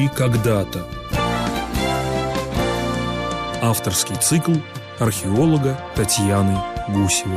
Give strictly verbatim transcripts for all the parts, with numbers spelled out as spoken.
И когда-то. Авторский цикл археолога Татьяны Гусевой.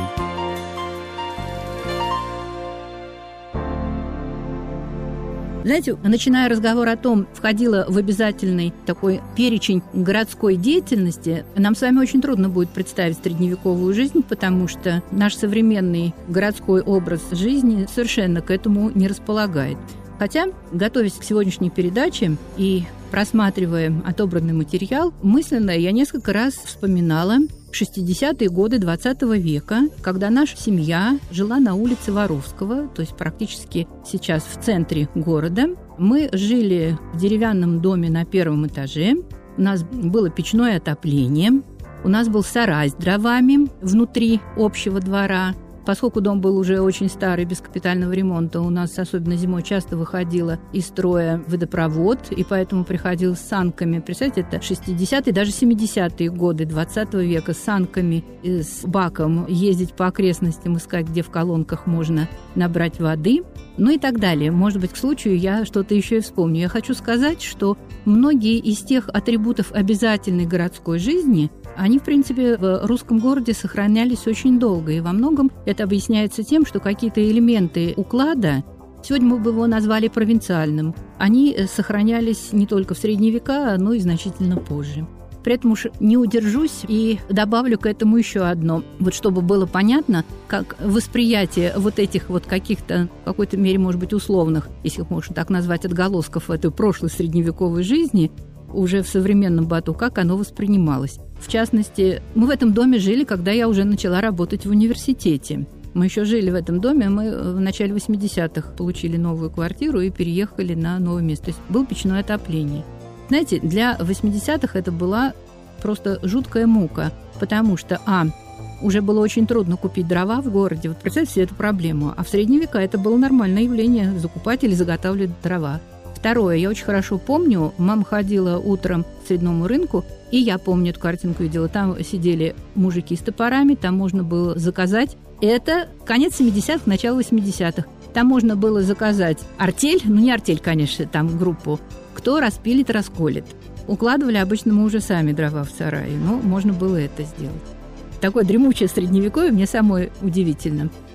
Знаете, начиная разговор о том, входило в обязательный такой перечень городской деятельности, нам с вами очень трудно будет представить средневековую жизнь, потому что наш современный городской образ жизни совершенно к этому не располагает. Хотя, готовясь к сегодняшней передаче и просматривая отобранный материал, мысленно я несколько раз вспоминала шестидесятые годы двадцатого века, когда наша семья жила на улице Воровского, то есть практически сейчас в центре города. Мы жили в деревянном доме на первом этаже, у нас было печное отопление, у нас был сарай с дровами внутри общего двора. Поскольку дом был уже очень старый, без капитального ремонта, у нас, особенно зимой, часто выходила из строя водопровод, и поэтому приходилось с санками. Представляете, это шестидесятые, даже семидесятые годы двадцатого века с санками, с баком ездить по окрестностям, искать, где в колонках можно набрать воды, ну и так далее. Может быть, к случаю я что-то еще и вспомню. Я хочу сказать, что многие из тех атрибутов обязательной городской жизни, они, в принципе, в русском городе сохранялись очень долго, и во многом это объясняется тем, что какие-то элементы уклада, сегодня мы бы его назвали провинциальным, они сохранялись не только в средние века, но и значительно позже. При этом уж не удержусь и добавлю к этому еще одно. Вот чтобы было понятно, как восприятие вот этих вот каких-то, в какой-то мере, может быть, условных, если их можно так назвать, отголосков этой прошлой средневековой жизни, уже в современном быту, как оно воспринималось. В частности, мы в этом доме жили, когда я уже начала работать в университете. Мы еще жили в этом доме, мы в начале восьмидесятых получили новую квартиру и переехали на новое место. То есть было печное отопление. Знаете, для восьмидесятых это была просто жуткая мука, потому что, а, уже было очень трудно купить дрова в городе. Вот представьте себе эту проблему. А в средние века это было нормальное явление – закупать или заготавливать дрова. Второе, я очень хорошо помню, мама ходила утром к Средному рынку, и я помню эту картинку видела. Там сидели мужики с топорами, там можно было заказать. Это конец семидесятых, начало восьмидесятых. Там можно было заказать артель, ну не артель, конечно, там группу, кто распилит, расколет. Укладывали обычно мы уже сами дрова в сарае, но можно было это сделать. Такое дремучее средневековье мне самой удивительно.